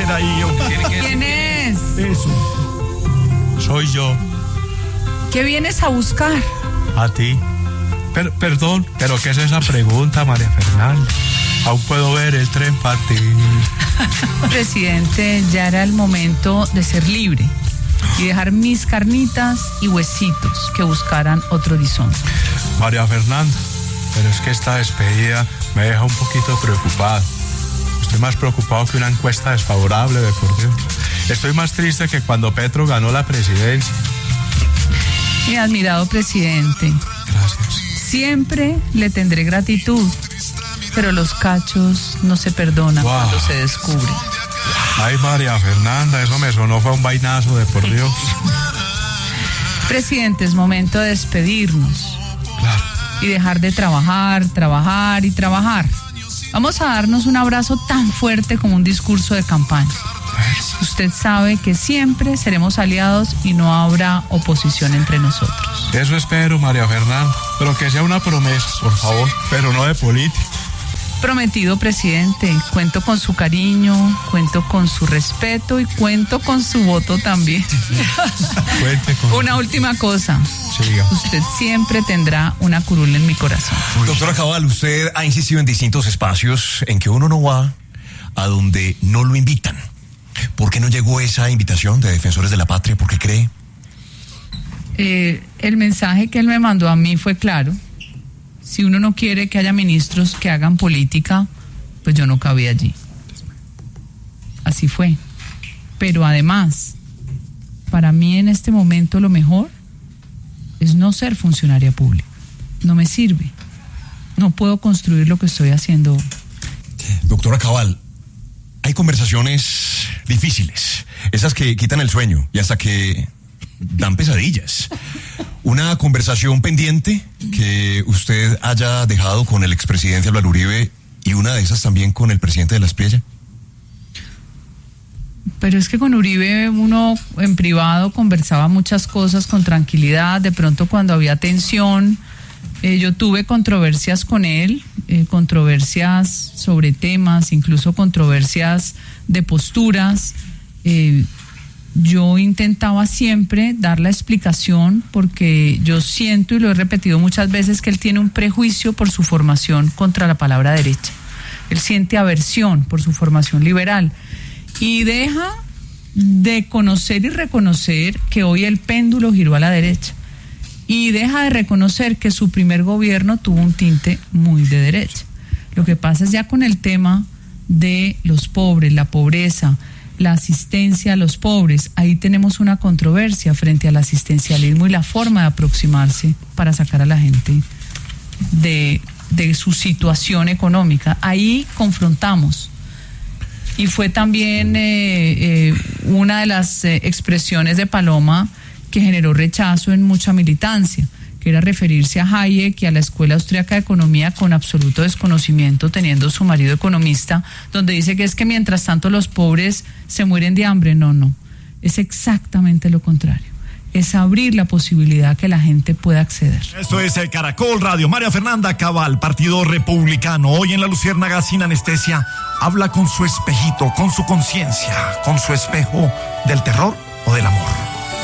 hacer ahí? ¿Quién es? Eso. Soy yo. ¿Qué vienes a buscar? A ti. Perdón, pero ¿qué es esa pregunta, María Fernanda? Aún puedo ver el tren partir. Presidente, ya era el momento de ser libre y dejar mis carnitas y huesitos que buscaran otro horizonte. María Fernanda, pero es que esta despedida me deja un poquito preocupado. Estoy más preocupado que una encuesta desfavorable, de por Dios. Estoy más triste que cuando Petro ganó la presidencia. Mi admirado presidente. Gracias. Siempre le tendré gratitud, pero los cachos no se perdonan cuando se descubren. Ay, María Fernanda, eso me sonó, fue un vainazo, de por Dios. Presidente, es momento de despedirnos. Claro. Y dejar de trabajar y trabajar. Vamos a darnos un abrazo tan fuerte como un discurso de campaña. Usted sabe que siempre seremos aliados y no habrá oposición entre nosotros. Eso espero, María Fernanda, pero que sea una promesa, por favor, pero no de política. Prometido, presidente. Cuento con su cariño, cuento con su respeto y cuento con su voto también. Cuente con... Una última cosa. Siga. Usted siempre tendrá una curul en mi corazón. Doctora Cabal, usted ha insistido en distintos espacios en que uno no va a donde no lo invitan. ¿Por qué no llegó esa invitación de Defensores de la Patria? ¿Por qué cree? El mensaje que él me mandó a mí fue claro. Si uno no quiere que haya ministros que hagan política, pues yo no cabía allí. Así fue. Pero además, para mí en este momento lo mejor es no ser funcionaria pública. No me sirve. No puedo construir lo que estoy haciendo. Doctora Cabal, hay conversaciones difíciles, esas que quitan el sueño y hasta que dan pesadillas. Una conversación pendiente que usted haya dejado con el expresidente Álvaro Uribe y una de esas también con el presidente de la Espriella. Pero es que con Uribe uno en privado conversaba muchas cosas con tranquilidad. De pronto cuando había tensión, yo tuve controversias con él, controversias sobre temas, incluso controversias de posturas. Yo intentaba siempre dar la explicación porque yo siento, y lo he repetido muchas veces, que él tiene un prejuicio por su formación contra la palabra derecha. Él siente aversión por su formación liberal y deja de conocer y reconocer que hoy el péndulo giró a la derecha y deja de reconocer que su primer gobierno tuvo un tinte muy de derecha. Lo que pasa es ya con el tema de los pobres, la pobreza, la asistencia a los pobres, ahí tenemos una controversia frente al asistencialismo y la forma de aproximarse para sacar a la gente de su situación económica. Ahí confrontamos. Y fue también una de las expresiones de Paloma que generó rechazo en mucha militancia, que era referirse a Hayek y a la Escuela Austríaca de Economía con absoluto desconocimiento, teniendo su marido economista, donde dice que es que mientras tanto los pobres se mueren de hambre. No, es exactamente lo contrario. Es abrir la posibilidad que la gente pueda acceder. Esto es el Caracol Radio. María Fernanda Cabal, Partido Republicano, hoy en La Luciérnaga sin anestesia, habla con su espejito, con su conciencia, con su espejo del terror o del amor.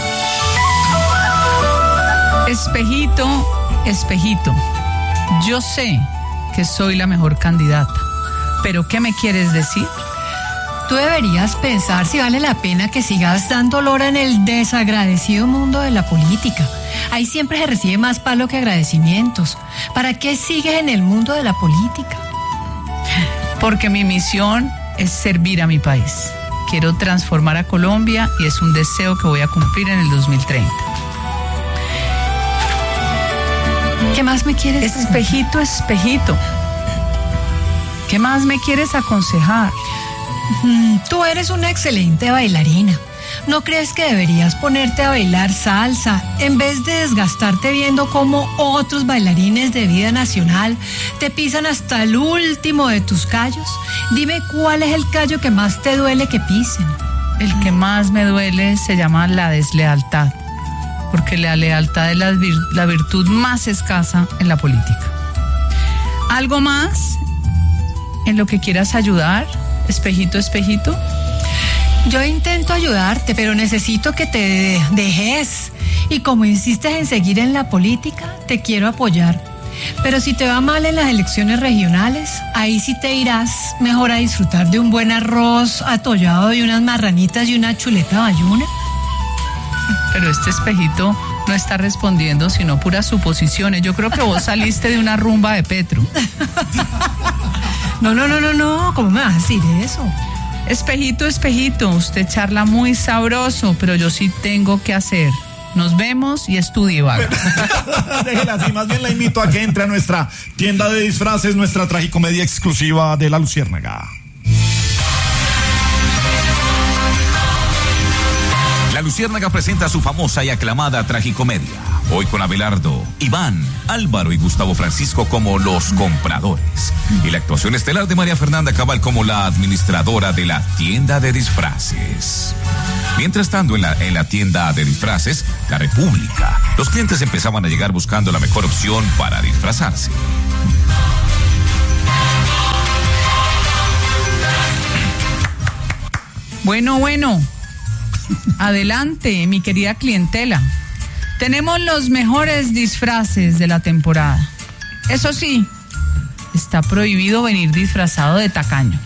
Espejito, espejito, yo sé que soy la mejor candidata, pero ¿qué me quieres decir? Tú deberías pensar si vale la pena que sigas dando lora en el desagradecido mundo de la política. Ahí siempre se recibe más palo que agradecimientos. ¿Para qué sigues en el mundo de la política? Porque mi misión es servir a mi país. Quiero transformar a Colombia y es un deseo que voy a cumplir en el 2030. ¿Qué más me quieres? Espejito, espejito. ¿Qué más me quieres aconsejar? Tú eres una excelente bailarina. ¿No crees que deberías ponerte a bailar salsa en vez de desgastarte viendo cómo otros bailarines de vida nacional te pisan hasta el último de tus callos? Dime cuál es el callo que más te duele que pisen. El que más me duele se llama la deslealtad, porque la lealtad es la virtud más escasa en la política. ¿Algo más en lo que quieras ayudar, espejito, espejito? Yo intento ayudarte, pero necesito que te dejes. Y como insistes en seguir en la política, te quiero apoyar. Pero si te va mal en las elecciones regionales, ahí sí te irás mejor a disfrutar de un buen arroz atollado y unas marranitas y una chuleta bayuna. Pero este espejito no está respondiendo, sino puras suposiciones. Yo creo que vos saliste de una rumba de Petro. No, ¿cómo me vas a decir eso? Espejito, espejito, usted charla muy sabroso, pero yo sí tengo que hacer. Nos vemos y estudie, vaga. Déjela así, más bien la invito a que entre a nuestra tienda de disfraces, nuestra tragicomedia exclusiva de La Luciérnaga. La Luciérnaga presenta su famosa y aclamada tragicomedia. Hoy con Abelardo, Iván, Álvaro y Gustavo Francisco como los compradores. Y la actuación estelar de María Fernanda Cabal como la administradora de la tienda de disfraces. Mientras tanto, en la tienda de disfraces, La República, los clientes empezaban a llegar buscando la mejor opción para disfrazarse. Bueno. Adelante, mi querida clientela. Tenemos los mejores disfraces de la temporada. Eso sí, está prohibido venir disfrazado de tacaño.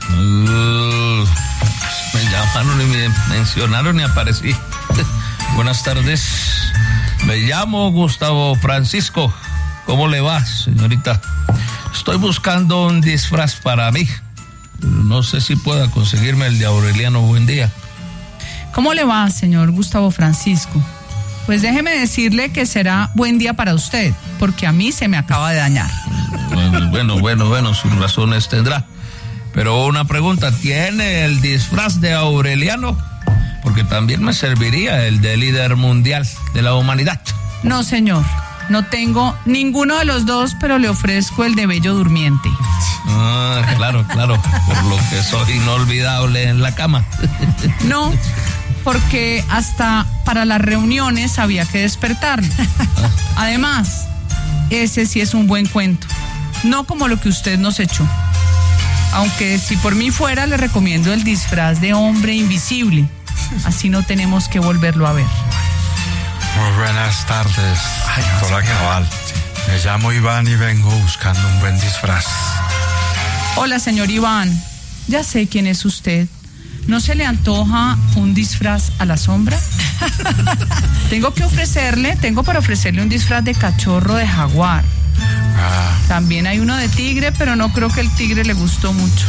Me llamaron y me mencionaron y aparecí. Buenas tardes. Me llamo Gustavo Francisco. ¿Cómo le va, señorita? Estoy buscando un disfraz para mí. No sé si pueda conseguirme el de Aureliano Buendía. ¿Cómo le va, señor Gustavo Francisco? Pues déjeme decirle que será buen día para usted, porque a mí se me acaba de dañar. Bueno, sus razones tendrá. Pero una pregunta, ¿tiene el disfraz de Aureliano? Porque también me serviría el de líder mundial de la humanidad. No, señor, no tengo ninguno de los dos, pero le ofrezco el de Bello Durmiente. Claro, por lo que soy inolvidable en la cama. No, porque hasta para las reuniones había que despertarlo. Además, ese sí es un buen cuento, no como lo que usted nos echó. Aunque si por mí fuera, le recomiendo el disfraz de hombre invisible. Así no tenemos que volverlo a ver. Muy buenas tardes, doctora Cabal. Me llamo Iván y vengo buscando un buen disfraz. Hola, señor Iván. Ya sé quién es usted. ¿No se le antoja un disfraz a la sombra? Tengo para ofrecerle un disfraz de cachorro de jaguar. También hay uno de tigre, pero no creo que el tigre le gustó mucho.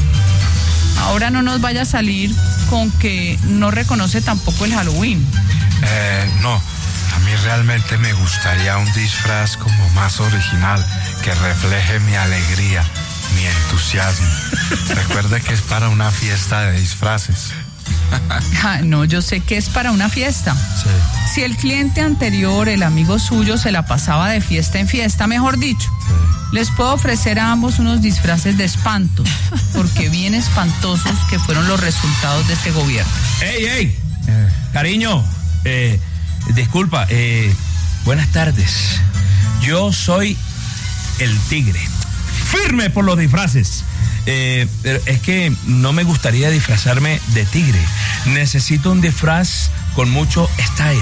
Ahora no nos vaya a salir con que no reconoce tampoco el Halloween. No, a mí realmente me gustaría un disfraz como más original, que refleje mi alegría, mi entusiasmo. Recuerde que es para una fiesta de disfraces. No, yo sé que es para una fiesta. Sí. Si el cliente anterior, el amigo suyo, se la pasaba de fiesta en fiesta, mejor dicho, les puedo ofrecer a ambos unos disfraces de espantos, porque bien espantosos que fueron los resultados de este gobierno. ¡Ey! Cariño, disculpa, buenas tardes. Yo soy el tigre. Firme por los disfraces. Pero es que no me gustaría disfrazarme de tigre. Necesito un disfraz con mucho style.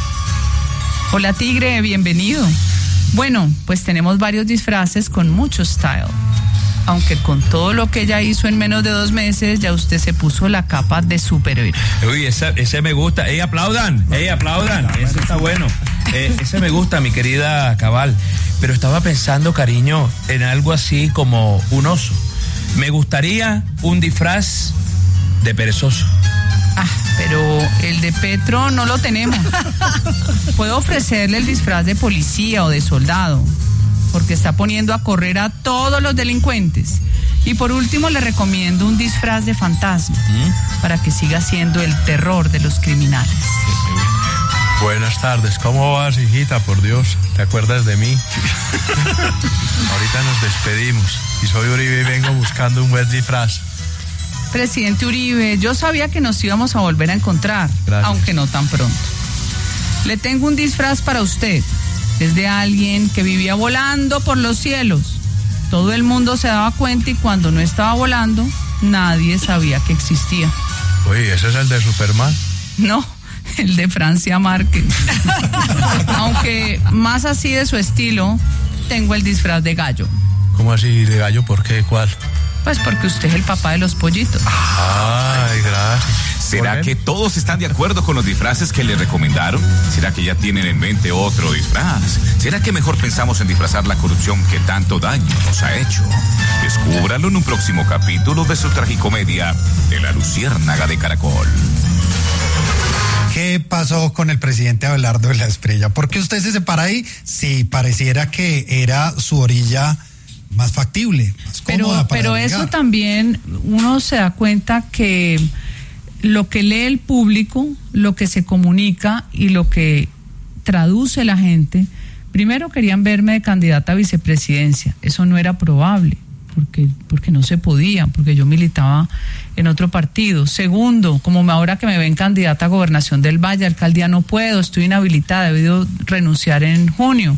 Hola, tigre, bienvenido. Bueno, pues tenemos varios disfraces con mucho style. Aunque con todo lo que ella hizo en menos de 2 meses, ya usted se puso la capa de superhéroe. Uy, ese me gusta. Aplaudan. Ese está bueno. Ese me gusta, mi querida Cabal. Pero estaba pensando, cariño, en algo así como un oso. Me gustaría un disfraz de perezoso. Pero el de Petro no lo tenemos. Puedo ofrecerle el disfraz de policía o de soldado, porque está poniendo a correr a todos los delincuentes. Y por último, le recomiendo un disfraz de fantasma, para que siga siendo el terror de los criminales. Buenas tardes, ¿cómo vas, hijita? Por Dios, ¿te acuerdas de mí? Ahorita nos despedimos y soy Uribe y vengo buscando un buen disfraz. Presidente Uribe, yo sabía que nos íbamos a volver a encontrar. Gracias. Aunque no tan pronto. Le tengo un disfraz para usted. Es de alguien que vivía volando por los cielos. Todo el mundo se daba cuenta y cuando no estaba volando, nadie sabía que existía. Uy, ¿ese es el de Superman? No, el de Francia Márquez. Aunque más así de su estilo, tengo el disfraz de gallo. ¿Cómo así de gallo? ¿Por qué? ¿Cuál? Pues porque usted es el papá de los pollitos. Ay, gracias. ¿Será que todos están de acuerdo con los disfraces que le recomendaron? ¿Será que ya tienen en mente otro disfraz? ¿Será que mejor pensamos en disfrazar la corrupción que tanto daño nos ha hecho? Descúbralo en un próximo capítulo de su tragicomedia de La Luciérnaga de Caracol. ¿Qué pasó con el presidente Abelardo de la Espriella? ¿Por qué usted se separa ahí? Sí, pareciera que era su orilla más factible, más cómoda para pero navegar. eso también uno se da cuenta que lo que lee el público, lo que se comunica y lo que traduce la gente, primero querían verme de candidata a vicepresidencia, eso no era probable, porque no se podía, porque yo militaba en otro partido. Segundo, como ahora que me ven candidata a gobernación del Valle, alcaldía no puedo, estoy inhabilitada, he debido renunciar en junio.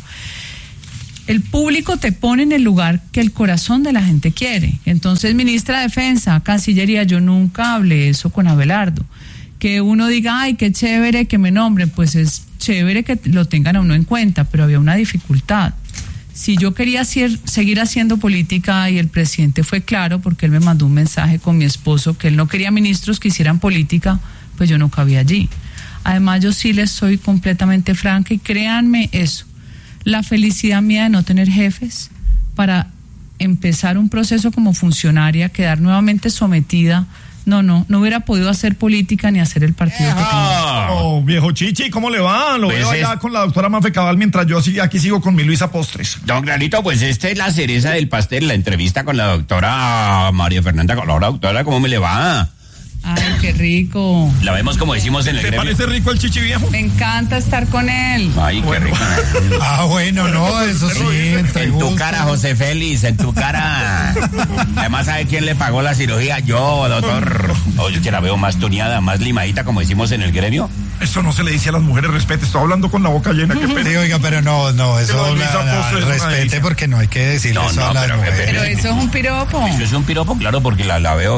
El público te pone en el lugar que el corazón de la gente quiere. Entonces, ministra de Defensa, Cancillería, yo nunca hablé eso con Abelardo. Que uno diga, ay, qué chévere que me nombren, pues es chévere que lo tengan a uno en cuenta, pero había una dificultad. Si yo quería seguir haciendo política y el presidente fue claro, porque él me mandó un mensaje con mi esposo que él no quería ministros que hicieran política, pues yo no cabía allí. Además, yo sí les soy completamente franca y créanme eso. La felicidad mía de no tener jefes para empezar un proceso como funcionaria, quedar nuevamente sometida, no hubiera podido hacer política ni hacer el partido que tengo. Oh, viejo Chichi, ¿cómo le va? Lo Pues veo allá con la doctora Mafe Cabal mientras yo aquí sigo con mi Luisa Postres. Don Clarito, pues esta es la cereza del pastel, la entrevista con la doctora María Fernanda. Hola, doctora, ¿cómo me le va? Ay, qué rico. La vemos como decimos en el ¿Te gremio. parece rico el Chichi viejo? Me encanta estar con él. Ay, qué rico. Ah, bueno, no, eso sí, entre En tu gusto. cara, José Félix, en tu cara. Además, ¿sabe quién le pagó la cirugía? Yo, doctor. Oye, que la veo más tuneada, más limadita, como decimos en el gremio. Eso no se le dice a las mujeres, respete, estoy hablando con la boca llena, qué pena. Sí, oiga, pero no, eso Pero Luisa Postres es una respete delicia. porque no hay que decirle No, eso no, a las pero- mujeres. Pero eso es un piropo. Eso es un piropo, claro, porque la veo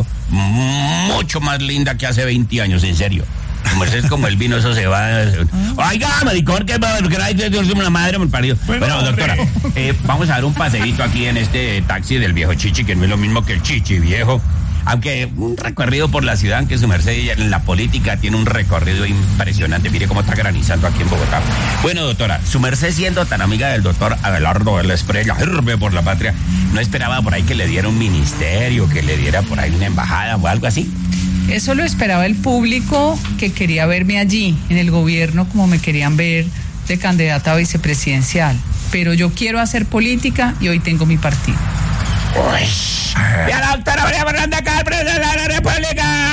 mucho más linda que hace 20 años, en serio. Como es como el vino, eso se va. Oiga, maricón, que la madre me parió. Bueno, doctora, vamos a dar un paseíto aquí en este taxi del viejo Chichi, que no es lo mismo que el Chichi viejo. Aunque un recorrido por la ciudad, que su merced en la política tiene un recorrido impresionante. Mire cómo está granizando aquí en Bogotá. Bueno, doctora, su merced siendo tan amiga del doctor Abelardo de la Espriella, sirve por la patria, ¿no esperaba por ahí que le diera un ministerio, que le diera por ahí una embajada o algo así? Eso lo esperaba el público que quería verme allí, en el gobierno, como me querían ver de candidata a vicepresidencial. Pero yo quiero hacer política y hoy tengo mi partido. Uy. Y a la doctora María Fernanda Cabal, presidenta de la República.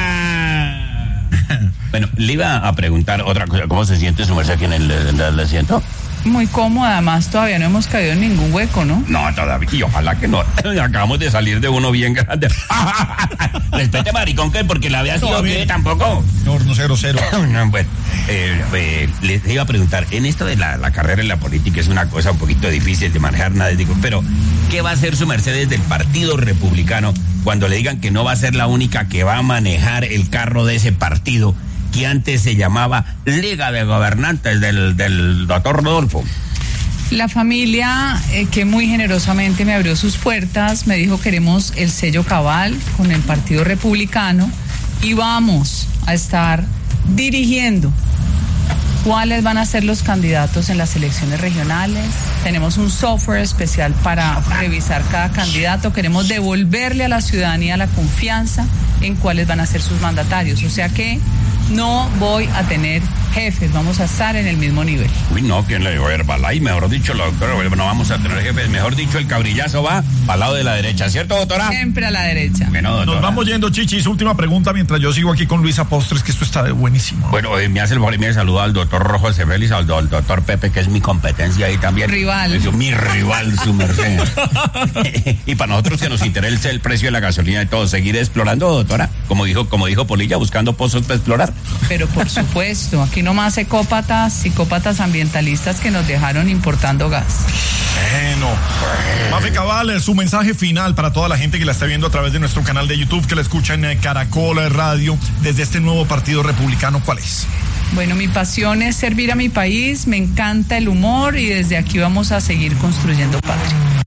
Bueno, le iba a preguntar otra cosa. ¿Cómo se siente su merced aquí en el asiento? Muy cómoda, además todavía no hemos caído en ningún hueco, ¿no? No, todavía. Y ojalá que no. Acabamos de salir de uno bien grande. Respete, maricón, que porque la había sido que tampoco. No sé, grosero. No, bueno, les iba a preguntar, en esto de la carrera en la política es una cosa un poquito difícil de manejar, nada, digo, pero ¿qué va a hacer su merced desde el Partido Republicano cuando le digan que no va a ser la única que va a manejar el carro de ese partido que antes se llamaba Liga de Gobernantes del doctor Rodolfo? La familia que muy generosamente me abrió sus puertas, me dijo queremos el sello Cabal con el Partido Republicano y vamos a estar dirigiendo cuáles van a ser los candidatos en las elecciones regionales. Tenemos un software especial para revisar cada candidato. Queremos devolverle a la ciudadanía la confianza en cuáles van a ser sus mandatarios. O sea que no voy a tener jefes, vamos a estar en el mismo nivel. Uy, no, ¿quién le dijo Herbalife? Mejor dicho, la doctora, no vamos a tener jefes. Mejor dicho, el cabrillazo va al lado de la derecha, ¿cierto, doctora? Siempre a la derecha. Bueno, doctora. Nos vamos yendo, Chichi. Su última pregunta mientras yo sigo aquí con Luisa Postres, que esto está buenísimo. Bueno, me hace el favor y me saluda al doctor Rojo Félix, al doctor Pepe, que es mi competencia ahí también. Rival. Es mi rival, su merced. Y para nosotros que nos interesa el precio de la gasolina y todo, seguir explorando, doctora. Como dijo Polilla, buscando pozos para explorar. Pero por supuesto, aquí nomás psicópatas ambientalistas que nos dejaron importando gas. Bueno, Mafe Cabal, su mensaje final para toda la gente que la está viendo a través de nuestro canal de YouTube, que la escucha en Caracol Radio, desde este nuevo partido republicano, ¿cuál es? Bueno, mi pasión es servir a mi país, me encanta el humor y desde aquí vamos a seguir construyendo patria.